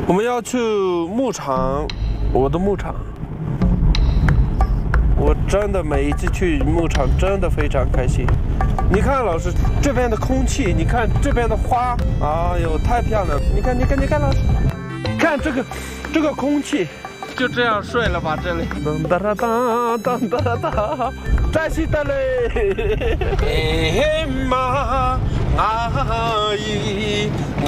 我们要去牧场，我的牧场。我真的每一次去牧场真的非常开心。你看，老师这边的空气，你看这边的花，哎呦，太漂亮了！你看，老师，看这个空气，就这样睡了吧，这里。噔哒哒哒噔哒哒哒，扎西达嘞，哎妈阿姨。